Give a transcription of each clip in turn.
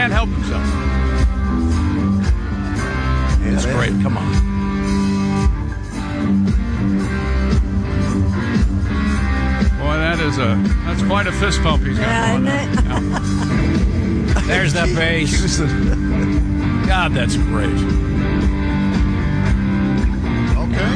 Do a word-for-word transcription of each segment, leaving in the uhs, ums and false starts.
can't help themselves. It's Yeah, great. Come on. Boy, that is a that's quite a fist pump he's got Yeah, going isn't on. it? Yeah. There's that bass. God, that's great. Okay.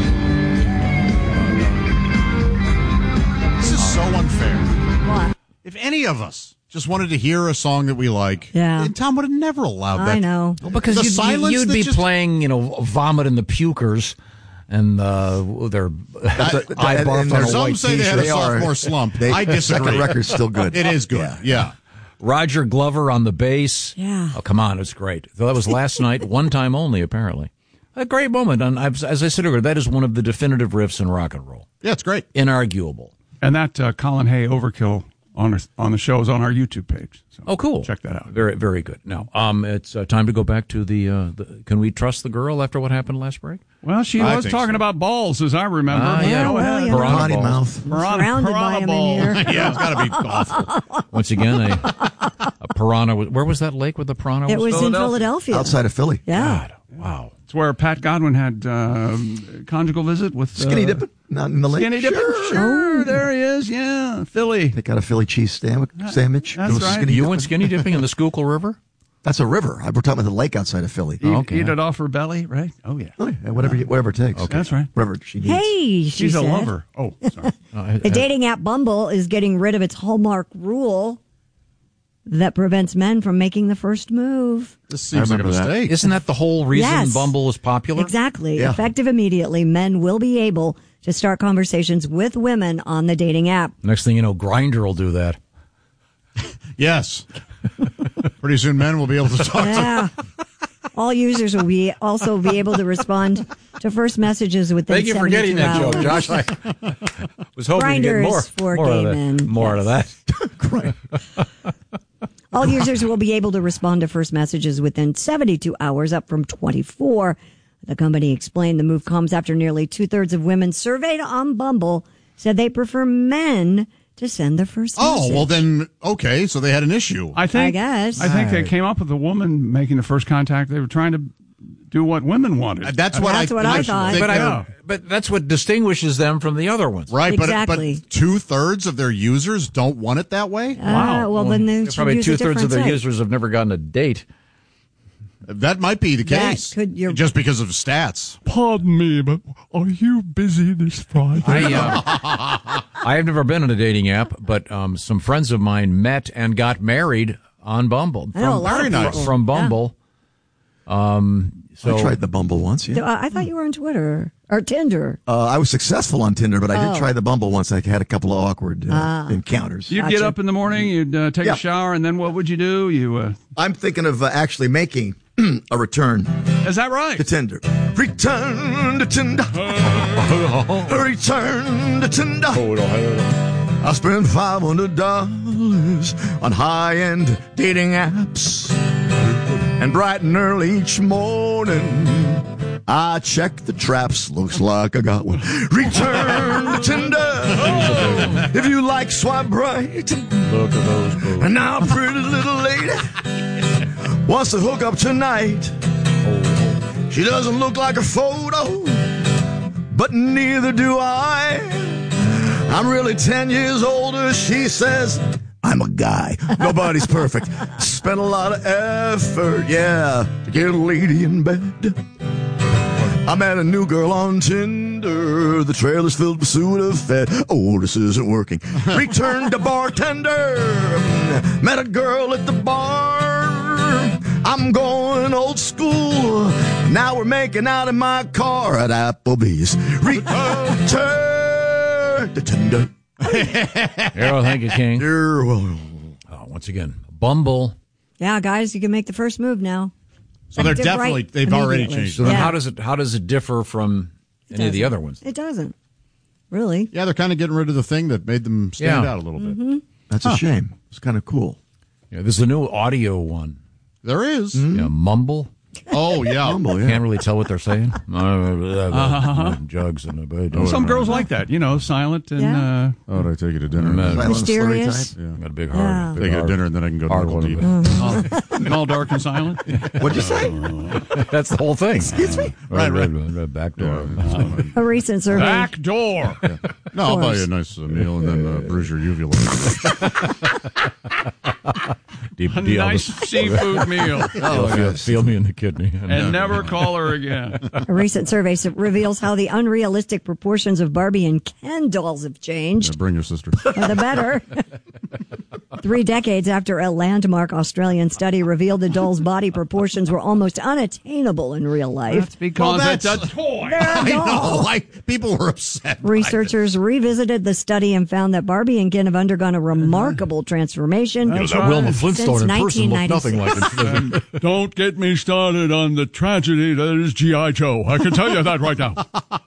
This is so unfair. What? If any of us just wanted to hear a song that we like, Yeah. then Tom would have never allowed that. I know. Well, because The you'd, silence you'd that be just- playing, you know, Vomit and the Pukers, and uh, their eye and- barf and on a there's Some white say they had a They are- sophomore slump. They, I the disagree. second record's still good. It is good. Yeah. Roger Glover on the bass. Yeah. Oh, come on, it's great. So that was last night, one time only, apparently. A great moment. And I've, as I said earlier, that is one of the definitive riffs in rock and roll. Yeah, it's great. Inarguable. And that uh, Colin Hay Overkill on our, on the show is on our YouTube page. So Oh, cool. check that out. Very, very good. Now, um, it's uh, time to go back to the, uh, the. Can we trust the girl after what happened last break? Well, she I was think talking so. about balls, as I remember. Ah, but yeah. go well, ahead. you know. Piranha Potty balls. mouth. Piranha, Surrounded by piranha him ball. in here. Yeah, it's got to be awful. Once again, a, a piranha. Was, where was that lake where the piranha It was in Philadelphia? Philadelphia. Outside of Philly. Yeah. God, wow. It's where Pat Godwin had uh, conjugal visit with uh, Skinny dipping. Not in the lake. Skinny dipping. Sure. Sure, there he is. Yeah, Philly. They got a Philly cheese sandwich. sandwich. That's Little right. skinny You dipping. went skinny dipping in the Schuylkill River? That's a river. We're talking about the lake outside of Philly. Eat, Okay. eat it off her belly, right? Oh, yeah. Oh, yeah, whatever, you, whatever it takes. That's right. Whatever she needs. Hey, she She's a said. lover. Oh, sorry. Uh, The dating app Bumble is getting rid of its hallmark rule that prevents men from making the first move. This seems like a remember that. mistake. Isn't that the whole reason Yes. Bumble is popular? Exactly. Yeah. Effective immediately, men will be able to start conversations with women on the dating app. Next thing you know, Grindr will do that. Yes. Pretty soon men will be able to talk to Yeah. All users will be also be able to respond to first messages within Thank you for getting seventy-two that hours. joke, Josh. I was hoping to get Grindr more, is for more, gay of that, men. more Yes. of that. All users will be able to respond to first messages within seventy-two hours, up from twenty-four. The company explained the move comes after nearly two-thirds of women surveyed on Bumble said they prefer men to send the first Oh, message. well then, okay, so they had an issue. I think, I guess. I think they came up with a woman making the first contact. They were trying to do what women wanted. Uh, That's what That's I, what I I thought. think But, I, they're- but that's what distinguishes them from the other ones. Right, Exactly. but but two thirds of their users don't want it that way. Uh, well, then they should Probably use a two thirds of different their site. users have never gotten a date. That might be the That case. could- you're- just because of stats. Pardon me, but are you busy this Friday? I, uh, I have never been on a dating app, but um, some friends of mine met and got married on Bumble. I know a From- lot of Very people. nice. From Bumble. Um, so I tried the Bumble once. Yeah. Uh, I thought you were on Twitter or Tinder. Uh, I was successful on Tinder, but I Oh. did try the Bumble once. I had a couple of awkward uh, encounters. You'd get Gotcha. up in the morning, you'd uh, take Yeah. a shower, and then what would you do? You uh, I'm thinking of uh, actually making a return is that right? to Tinder. Return to Tinder. Return to Tinder. I spent five hundred dollars on high-end dating apps. And bright and early each morning, I check the traps. Looks like I got one. Return to Tinder. If you like, swipe right. look at those boobs. And now a pretty little lady wants to hook up tonight. She doesn't look like a photo, but neither do I. I'm really ten years older, she says. I'm a guy. Nobody's perfect. Spent a lot of effort, yeah, to get a lady in bed. I met a new girl on Tinder. The trailer's filled with Sudafed. Oh, this isn't working. Returned to bartender. Met a girl at the bar. I'm going old school. Now we're making out in my car at Applebee's. Return to Tinder. Arrow, thank you, King. You're welcome. Oh, once again, Bumble. Yeah, guys, you can make the first move now. So they're Effective definitely right they've already immediately. changed. So it. then Yeah. how does it how does it differ from It any of the doesn't. other ones? It doesn't. Really? Yeah, they're kind of getting rid of the thing that made them stand Yeah. out a little bit. Mm-hmm. That's a shame. It's kind of cool. Yeah, there's a new audio one. There is. Yeah, Mumble. Oh, yeah. Humble, yeah. Can't really tell what they're saying. Uh, jugs and a bed. Well, some girls like that, you know, silent and Yeah. uh, Oh, did I take you to dinner? Silent Mysterious. story Yeah. Got a big Yeah. heart. Big Take you to heart. dinner, and then I can go Hard knuckle one. deep. all, all dark and silent. type. What'd you say? That's the whole thing. Excuse me? Right, Right, right. Back door. A recent survey. Back door. No, I'll buy course. you a nice uh, meal and then uh, bruise your uvula. Deep, A deep- nice seafood meal. feel, feel, feel me in the kidney. And never call her again. A recent survey s- reveals how the unrealistic proportions of Barbie and Ken dolls have Yeah, changed bring your sister. for the better. Three decades after a landmark Australian study revealed the doll's body proportions were almost unattainable in real life. That's because Well, it's that's- a toy. They're a I know. doll. Like, people were upset. by Researchers revisited the study and found that Barbie and Ken have undergone a remarkable transformation. That's that right. Wilma Flintstone in Since person looked nothing like it. And don't get me started on the tragedy that is G I. Joe. I can tell you that right now.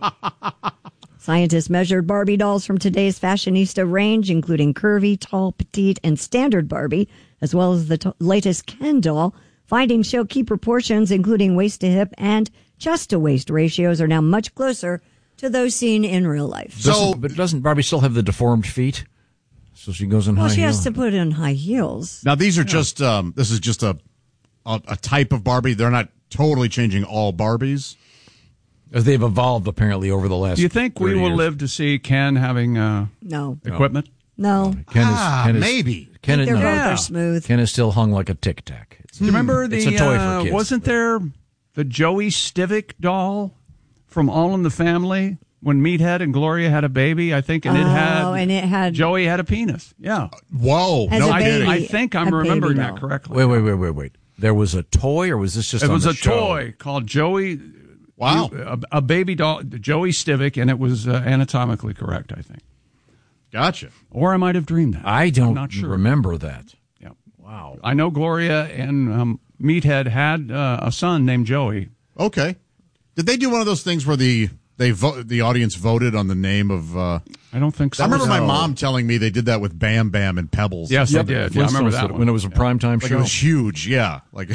Scientists measured Barbie dolls from today's fashionista range, including curvy, tall, petite, and standard Barbie, as well as the t- latest Ken doll. Findings show key proportions, including waist to hip and chest to waist ratios, are now much closer to those seen in real life. So- Doesn't- but doesn't Barbie still have the deformed feet? So she goes in Well, high she has heels. to put in high heels. Now, these are just, um, this is just a, a a type of Barbie. They're not totally changing all Barbies. As they've evolved apparently over the last. Do you think we thirty will years. live to see Ken having uh, No, equipment? no. Ken is, Ah, Ken is, maybe. Ken is, They're no, both Yeah. are smooth. Ken is still hung like a tic tac. Do you remember the? It's a toy for uh, kids. Wasn't there the Joey Stivic doll from All in the Family when Meathead and Gloria had a baby? I think, and it had. Oh, and it had- Joey had a penis. Yeah, Whoa. As no a I, kidding. baby. I think I'm a baby remembering doll. that correctly. Wait, wait, wait, wait, wait. There was a toy, or was this just It on was the a show? toy called Joey. Wow. A, a baby doll, Joey Stivic, and it was uh, anatomically correct, I think. Gotcha. Or I might have dreamed that. I don't I'm not sure. remember that. Yeah. Wow. I know Gloria and um, Meathead had uh, a son named Joey. Okay. Did they do one of those things where the they vo- the audience voted on the name of? Uh, I don't think so. I remember my No. mom telling me they did that with Bam Bam and Pebbles. Yes, Yep, they did. Yeah, I remember Flintstones that did it one. when it was a primetime like show. it was huge. Yeah, like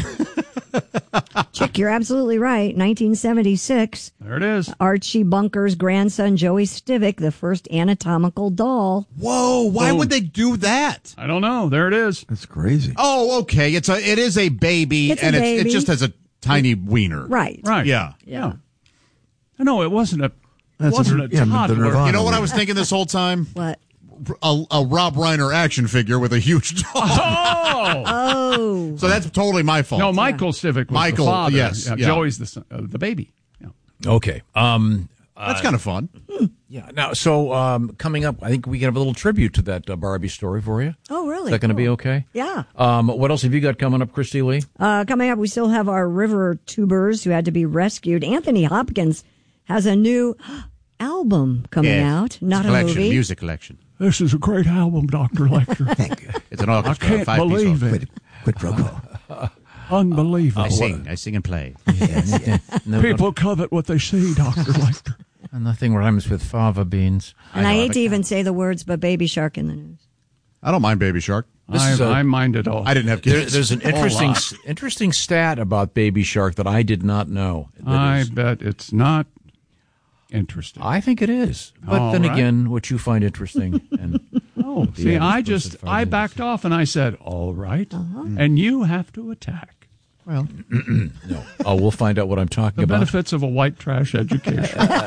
Chick, you're absolutely right. nineteen seventy-six, There it is. Archie Bunker's grandson, Joey Stivic, the first anatomical doll. whoa. Why Boom. would they do that? I don't know. There it is. That's crazy. Oh, okay. It's a it is a baby, It's a and baby. It's, it just has a tiny wiener. Right. Right. Yeah. Yeah. No, it wasn't a. That's wasn't a- a, yeah, the toddler. Nirvana. You know what I was thinking this whole time? What? A, a Rob Reiner action figure with a huge doll. Oh Oh. So that's totally my fault. no, Michael Civic was Michael, the father. yes, Yeah, yeah. Joey's the son, uh, the baby. Yeah. Okay. Um, That's kind of fun. yeah. Now, so um, coming up, I think we can have a little tribute to that uh, Barbie story for you. Oh, really? Is that going to be Cool. okay? Yeah. Um, what else have you got coming up, Christy Lee? Uh, coming up, we still have our river tubers who had to be rescued. Anthony Hopkins has a new album coming out, not a collection, movie. music collection. This is a great album, Doctor Lecter. Thank you. It's an orchestra. I can't five piece believe orchestra. it. Quid, quid pro quo. Unbelievable. I sing, I sing and play. No, People covet what they see, Doctor Lecter. nothing rhymes with fava beans. And I, hate to even say the words, but Baby Shark in the news. I don't mind Baby Shark. This I, is a- I mind it all. I didn't have There, kids. there's an Whole interesting lot. interesting stat about Baby Shark that I did not know. That I is- bet it's not interesting. I think it is. But All then right. again, what you find interesting and Oh, The see, average I person just finds I it backed off and I said, "All right," and you have to attack well, no. Oh, we'll find out what I'm talking the about. benefits of a white trash education.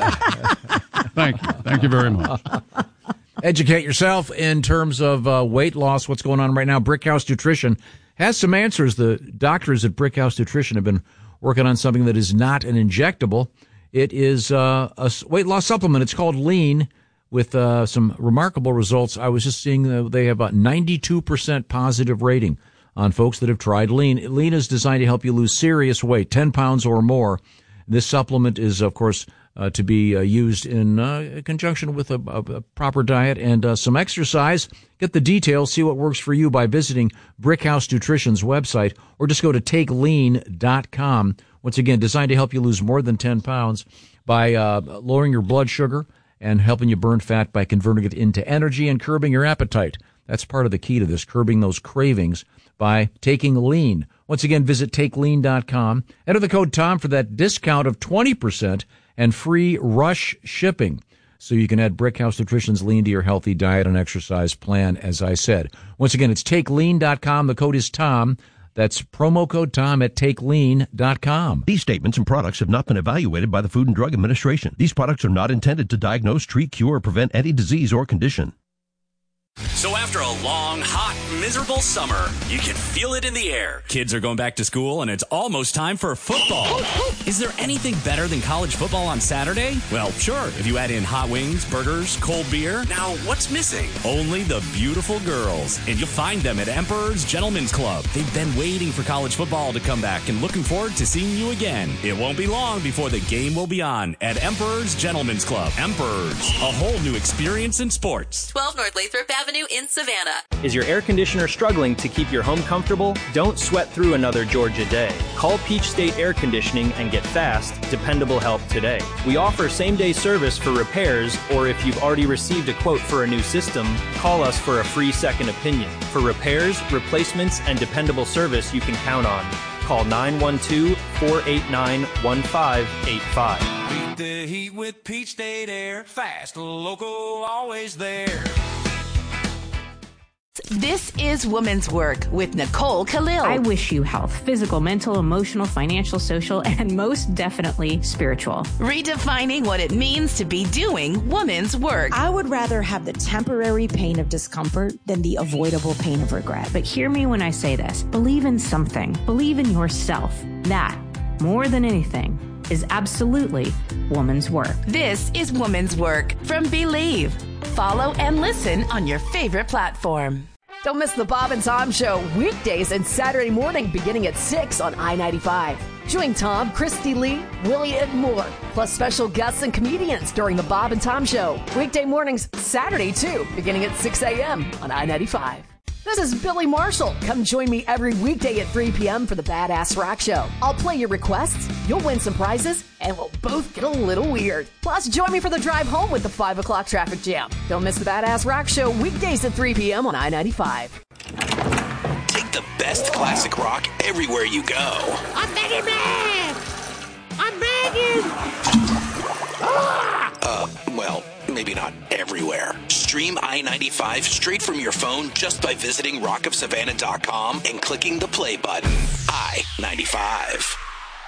Thank you, thank you very much. Educate yourself in terms of uh, weight loss. What's going on right now? Brickhouse Nutrition has some answers. The doctors at Brickhouse Nutrition have been working on something that is not an injectable. It is uh, a s- weight loss supplement. It's called Lean, with uh, some remarkable results. I was just seeing uh, they have a ninety-two percent positive rating on folks that have tried Lean. Lean is designed to help you lose serious weight, ten pounds or more. This supplement is, of course, uh, to be uh, used in uh, conjunction with a, a, a proper diet and uh, some exercise. Get the details, see what works for you by visiting Brickhouse Nutrition's website, or just go to take lean dot com. Once again, designed to help you lose more than ten pounds by uh, lowering your blood sugar and helping you burn fat by converting it into energy and curbing your appetite. That's part of the key to this, curbing those cravings by taking lean. Once again, visit take lean dot com. Enter the code Tom for that discount of twenty percent and free rush shipping. So you can add Brickhouse Nutrition's lean to your healthy diet and exercise plan, as I said. Once again, it's take lean dot com. The code is Tom. That's promo code Tom at take lean dot com. These statements and products have not been evaluated by the Food and Drug Administration. These products are not intended to diagnose, treat, cure, or prevent any disease or condition. So after a long, hot, miserable summer, you can feel it in the air. Kids are going back to school, and it's almost time for football. Is there anything better than college football on Saturday? Well, sure, if you add in hot wings, burgers, cold beer. Now, what's missing? Only the beautiful girls. And you'll find them at Emperor's Gentlemen's Club. They've been waiting for college football to come back and looking forward to seeing you again. It won't be long before the game will be on at Emperor's Gentlemen's Club. Emperor's, a whole new experience in sports. twelve North Lathrop Avenue in Savannah. Is your air conditioner struggling to keep your home comfortable? Don't sweat through another Georgia day. Call Peach State Air Conditioning and get fast, dependable help today. We offer same-day service for repairs, or if you've already received a quote for a new system, call us for a free second opinion. For repairs, replacements, and dependable service you can count on. Call nine one two, four eight nine, one five eight five. Beat the heat with Peach State Air. Fast, local, always there. This is Woman's Work with Nicole Khalil. I wish you health, physical, mental, emotional, financial, social, and most definitely spiritual. Redefining what it means to be doing woman's work. I would rather have the temporary pain of discomfort than the avoidable pain of regret. But hear me when I say this. Believe in something. Believe in yourself. That, more than anything, is absolutely woman's work. This is Woman's Work from Believe. Follow and listen on your favorite platform. Don't miss the Bob and Tom Show weekdays and Saturday morning beginning at six on I ninety-five. Join Tom, Christy Lee, Willie, and more, plus special guests and comedians during the Bob and Tom Show. Weekday mornings, Saturday too, beginning at six a.m. on I ninety-five. This is Billy Marshall. Come join me every weekday at three p.m. for the Badass Rock Show. I'll play your requests, you'll win some prizes, and we'll both get a little weird. Plus, join me for the drive home with the five o'clock traffic jam. Don't miss the Badass Rock Show weekdays at three p.m. on I ninety-five. Take the best classic rock everywhere you go. I'm begging man! I'm begging! Ah! Uh, well, maybe not everywhere. Stream I ninety-five straight from your phone just by visiting rock of savannah dot com and clicking the play button. I ninety-five.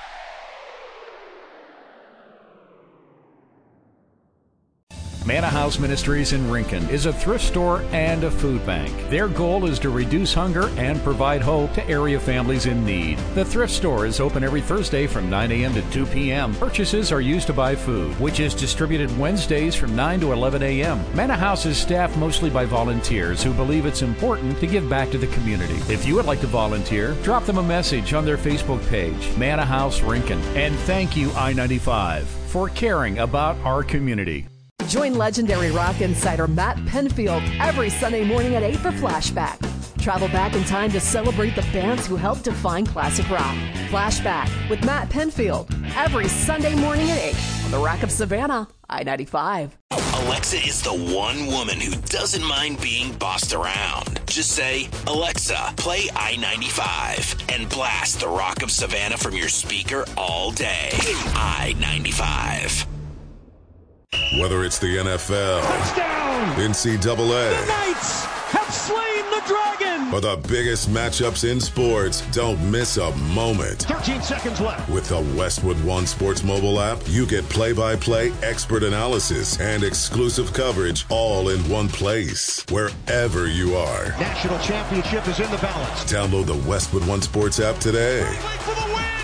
Manna House Ministries in Rincon is a thrift store and a food bank. Their goal is to reduce hunger and provide hope to area families in need. The thrift store is open every Thursday from nine a.m. to two p.m. Purchases are used to buy food, which is distributed Wednesdays from nine to eleven a.m. Manna House is staffed mostly by volunteers who believe it's important to give back to the community. If you would like to volunteer, drop them a message on their Facebook page, Manna House Rincon. And thank you, I ninety-five, for caring about our community. Join legendary rock insider Matt Penfield every Sunday morning at eight for Flashback. Travel back in time to celebrate the bands who helped define classic rock. Flashback with Matt Penfield every Sunday morning at eight on the Rock of Savannah, I ninety-five. Alexa is the one woman who doesn't mind being bossed around. Just say, Alexa, play I ninety-five, and blast the Rock of Savannah from your speaker all day. I ninety-five. Whether it's the N F L, touchdown, N C double A, the Knights have slain the dragon, or the biggest matchups in sports, don't miss a moment. thirteen seconds left. With the Westwood One Sports mobile app, you get play-by-play expert analysis and exclusive coverage all in one place, wherever you are. National championship is in the balance. Download the Westwood One Sports app today. For the win.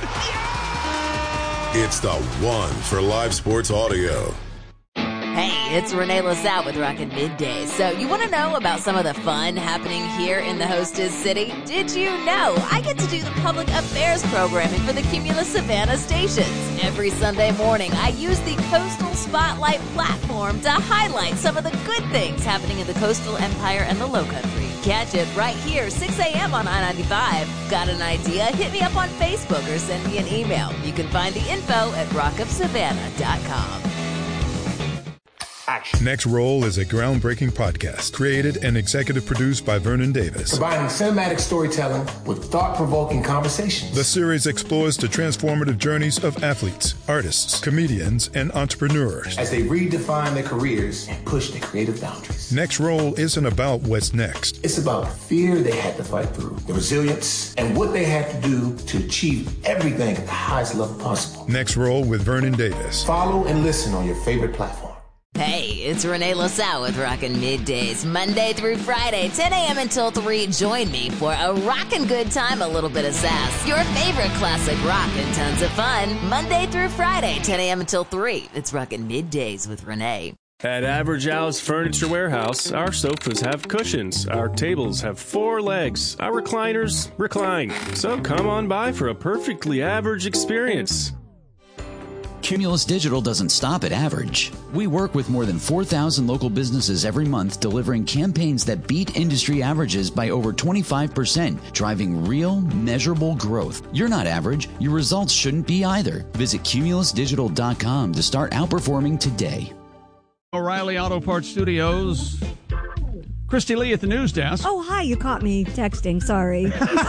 Yeah! It's the one for live sports audio. Hey, it's Renee LaSalle with Rockin' Midday. So you want to know about some of the fun happening here in the Hostess City? Did you know I get to do the public affairs programming for the Cumulus Savannah stations? Every Sunday morning, I use the Coastal Spotlight platform to highlight some of the good things happening in the Coastal Empire and the Lowcountry. Catch it right here, six a.m. on I ninety-five. Got an idea? Hit me up on Facebook or send me an email. You can find the info at rock of savannah dot com. action. Next Roll is a groundbreaking podcast created and executive produced by Vernon Davis. Combining cinematic storytelling with thought-provoking conversations. The series explores the transformative journeys of athletes, artists, comedians, and entrepreneurs as they redefine their careers and push their creative boundaries. Next Roll isn't about what's next. It's about the fear they had to fight through, the resilience, and what they had to do to achieve everything at the highest level possible. Next Roll with Vernon Davis. Follow and listen on your favorite platform. Hey, it's Renee LaSalle with Rockin' Middays, Monday through Friday, ten a.m. until three. Join me for a rockin' good time, a little bit of sass. Your favorite classic rock and tons of fun. Monday through Friday, ten a.m. until three. It's Rockin' Middays with Renee. At Average Al's Furniture Warehouse, our sofas have cushions, our tables have four legs, our recliners recline. So come on by for a perfectly average experience. Cumulus Digital doesn't stop at average. We work with more than four thousand local businesses every month, delivering campaigns that beat industry averages by over twenty-five percent, driving real, measurable growth. You're not average. Your results shouldn't be either. Visit cumulus digital dot com to start outperforming today. O'Reilly Auto Parts Studios. Christy Lee at the news desk. Oh, hi. You caught me texting. Sorry.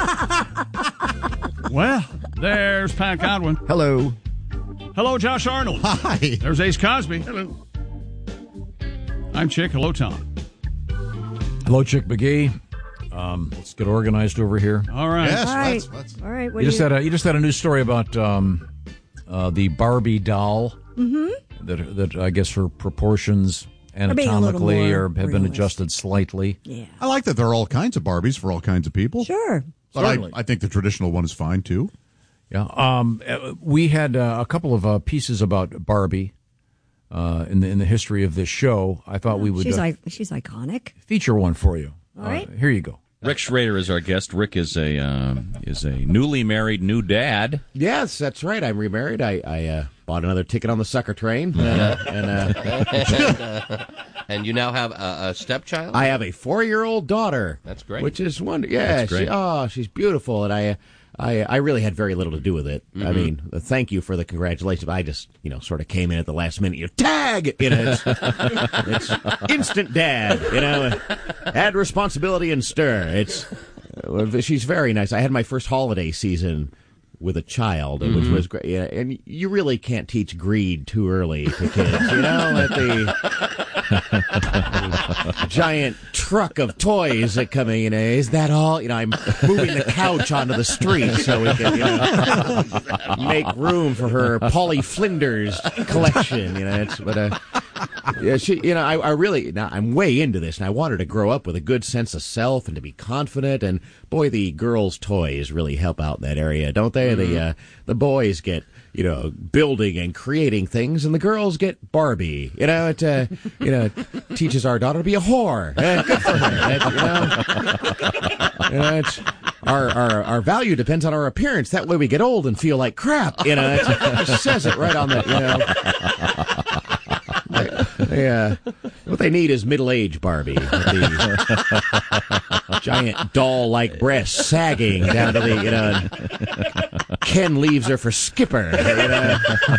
Well, there's Pat Godwin. Hello. Hello, Josh Arnold. Hi. There's Ace Cosby. Hello. I'm Chick. Hello, Tom. Hello, Chick McGee. Um, let's get organized over here. All right. Yes, All right. let's, let's. All right. What You do just you... had a you just had a news story about um, uh, the Barbie doll Mm-hmm. that that I guess her proportions being a little anatomically more or have been realistic. adjusted slightly. Yeah. I like that there are all kinds of Barbies for all kinds of people. Sure. But I, Certainly. I think the traditional one is fine, too. Yeah. Um, uh, we had uh, a couple of uh, pieces about Barbie uh, in the in the history of this show. I thought we would She's, uh, I- she's iconic. feature one for you. All right. Uh, here you go. Rick Schrader is our guest. Rick is a um, is a newly married new dad. Yes, that's right. I'm remarried. I, I uh, bought another ticket on the sucker train, uh, and uh, and, uh, and you now have a, a stepchild. I have a four-year-old daughter. That's great. Which is wonderful. Yeah, That's great. She, oh, she's beautiful, and I. I, I really had very little to do with it. Mm-hmm. I mean, uh, thank you for the congratulations. I just, you know, sort of came in at the last minute. You tag, you know, it's, it's instant dad. You know, add responsibility and stir. It's uh, she's very nice. I had my first holiday season with a child, mm-hmm. which was great. Yeah, and you really can't teach greed too early to kids. You know, at the giant truck of toys that come in. You know, is that all? You know, I'm moving the couch onto the street so we can, you know, make room for her Polly Flinders collection. You know, it's but uh, yeah, she, you know, I, I really now I'm way into this, and I want her to grow up with a good sense of self and to be confident. And boy, the girls' toys really help out in that area, don't they? Mm-hmm. The uh, the boys get, you know, building and creating things, and the girls get Barbie. You know, it uh, you know teaches our daughter to be a whore. Uh, good for her. It, you know, you know it's, our, our our value depends on our appearance. That way, we get old and feel like crap. You know, it says it right on the. You know. Yeah, what they need is middle-aged Barbie, the giant doll-like breasts sagging down to the, you know. Ken leaves her for Skipper. You know?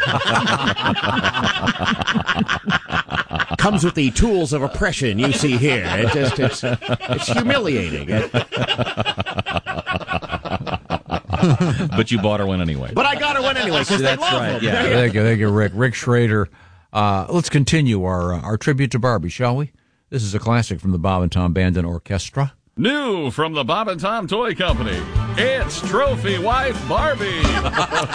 Comes with the tools of oppression you see here. It just it's it's humiliating. It, But you bought her one anyway. but I got her one anyway because they That's love right, them. yeah. Thank you, thank you, Rick. Rick Schrader. Uh, let's continue our uh, our tribute to Barbie, shall we? This is a classic from the Bob and Tom Band and Orchestra. New from the Bob and Tom Toy Company, it's Trophy Wife Barbie.